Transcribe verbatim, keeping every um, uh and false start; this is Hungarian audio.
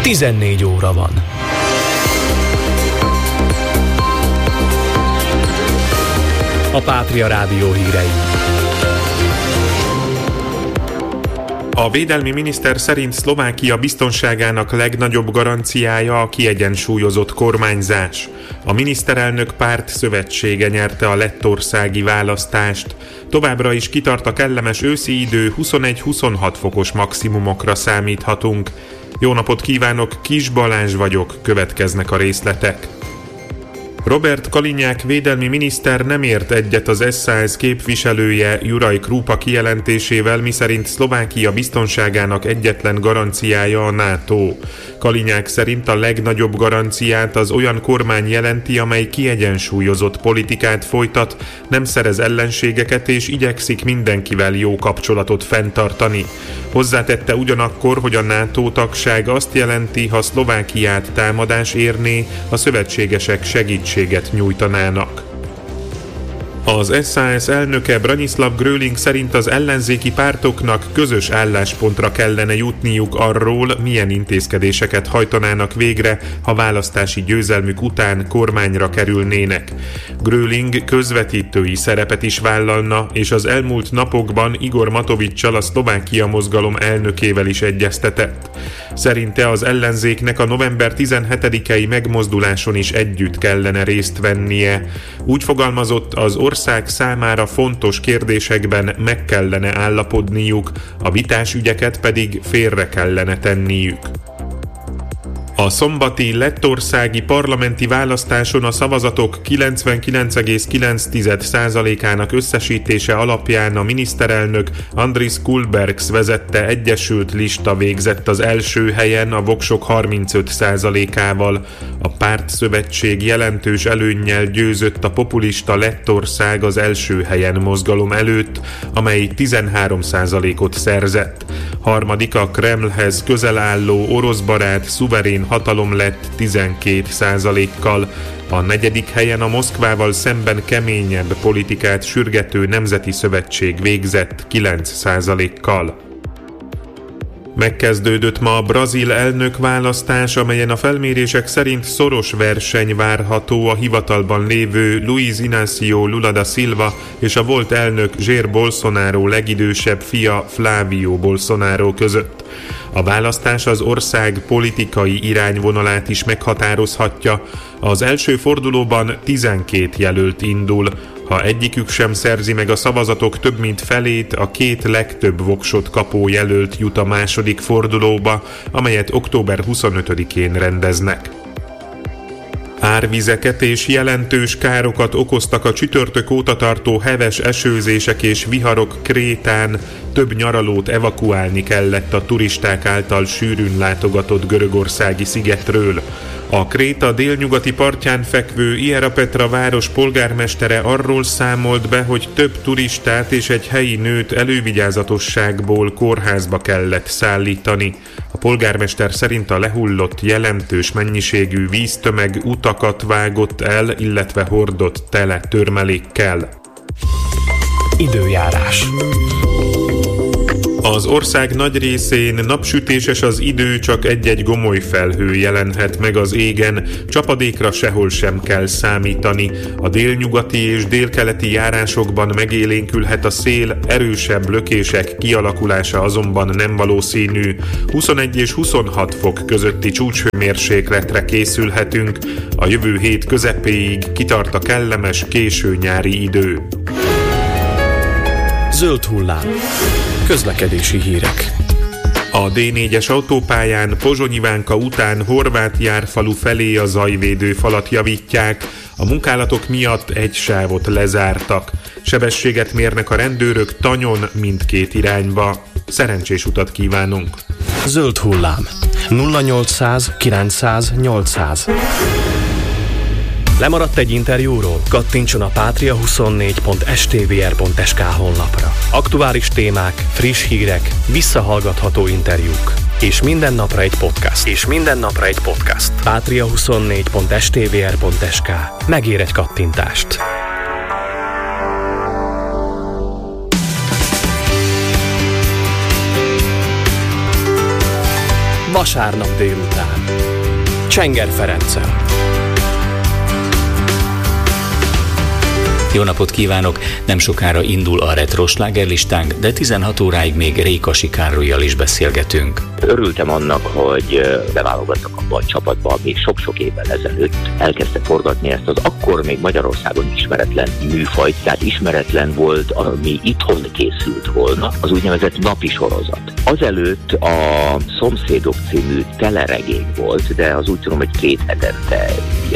tizennégy óra van. A Pátria Rádió hírei. A védelmi miniszter szerint Szlovákia biztonságának legnagyobb garanciája a kiegyensúlyozott kormányzás. A miniszterelnök párt szövetsége nyerte a lettországi választást. Továbbra is kitart a kellemes őszi idő, huszonegy-huszonhat fokos maximumokra számíthatunk. Jó napot kívánok, Kis Balázs vagyok, következnek a részletek. Robert Kalinyák védelmi miniszter nem ért egyet az es zá es képviselője Juraj Krupa kijelentésével, miszerint Szlovákia biztonságának egyetlen garanciája a NATO. Kalinyák szerint a legnagyobb garanciát az olyan kormány jelenti, amely kiegyensúlyozott politikát folytat, nem szerez ellenségeket és igyekszik mindenkivel jó kapcsolatot fenntartani. Hozzátette ugyanakkor, hogy a NATO tagság azt jelenti, ha Szlovákiát támadás érné, a szövetségesek segítséget nyújtanának. Az es zá es elnöke Branislav Gröling szerint az ellenzéki pártoknak közös álláspontra kellene jutniuk arról, milyen intézkedéseket hajtanának végre, ha választási győzelmük után kormányra kerülnének. Gröling közvetítői szerepet is vállalna, és az elmúlt napokban Igor Matoviččal, a Szlovákia mozgalom elnökével is egyeztetett. Szerinte az ellenzéknek a november tizenhetedikei megmozduláson is együtt kellene részt vennie. Úgy fogalmazott, az ország számára fontos kérdésekben meg kellene állapodniuk, a vitás ügyeket pedig félre kellene tenniük. A szombati lettországi parlamenti választáson a szavazatok kilencvenkilenc egész kilenc százalékának összesítése alapján a miniszterelnök Andris Kulbergs vezette egyesült lista végzett az első helyen a voksok harmincöt százalékával. A pártszövetség jelentős előnnyel győzött a populista Lettország az első helyen mozgalom előtt, amely tizenhárom százalékot szerzett. Harmadik a Kremlhez közel álló oroszbarát szuverén hatalom lett tizenkét százalékkal. A negyedik helyen a Moszkvával szemben keményebb politikát sürgető Nemzeti Szövetség végzett kilenc százalékkal. Megkezdődött ma a brazil elnökválasztás, amelyen a felmérések szerint szoros verseny várható a hivatalban lévő Luiz Inácio Lula da Silva és a volt elnök Jair Bolsonaro legidősebb fia Flávio Bolsonaro között. A választás az ország politikai irányvonalát is meghatározhatja. Az első fordulóban tizenkét jelölt indul. Ha egyikük sem szerzi meg a szavazatok több mint felét, a két legtöbb voksot kapó jelölt jut a második fordulóba, amelyet október huszonötödikén rendeznek. Árvizeket és jelentős károkat okoztak a csütörtök óta tartó heves esőzések és viharok Krétán, több nyaralót evakuálni kellett a turisták által sűrűn látogatott görögországi szigetről. A Kréta délnyugati partján fekvő Ierapetra város polgármestere arról számolt be, hogy több turistát és egy helyi nőt elővigyázatosságból kórházba kellett szállítani. A polgármester szerint a lehullott jelentős mennyiségű víztömeg utakat vágott el, illetve hordott tele törmelékkel. Időjárás. Az ország nagy részén napsütéses az idő, csak egy-egy gomoly felhő jelenhet meg az égen, csapadékra sehol sem kell számítani. A délnyugati és délkeleti járásokban megélénkülhet a szél, erősebb lökések kialakulása azonban nem valószínű. huszonegy és huszonhat fok közötti csúcshőmérsékletre készülhetünk. A jövő hét közepéig kitart a kellemes késő nyári idő. Zöld hullám. Közlekedési hírek. A dé négyes autópályán Pozsony-Ivánka után Horvátjárfalu felé a zajvédő falat javítják, a munkálatok miatt egy sávot lezártak. Sebességet mérnek a rendőrök Tanyon mindkét irányba. Szerencsés utat kívánunk! Zöld hullám. nulla nyolcszáz kilencszáz nyolcszáz. Lemaradt egy interjúról? Kattintson a pátria huszonnégy pont es té vé er pont es ká honlapra. Aktuális témák, friss hírek, visszahallgatható interjúk. És minden napra egy podcast. És minden napra egy podcast. pátria huszonnégy pont es té vé er pont es ká. Megér egy kattintást. vasárnap délután. Csenger Ferenccel. Jó napot kívánok! Nem sokára indul a retro slágerlistánk, de tizenhat óráig még Rékasi Károllyal is beszélgetünk. Örültem annak, hogy beválogattak abba a csapatba, ami sok-sok évvel ezelőtt elkezdte forgatni ezt az akkor még Magyarországon ismeretlen műfajt, tehát ismeretlen volt, ami itthon készült volna, az úgynevezett napi sorozat. Azelőtt a Szomszédok című teleregény volt, de az úgy tudom, hogy két hetente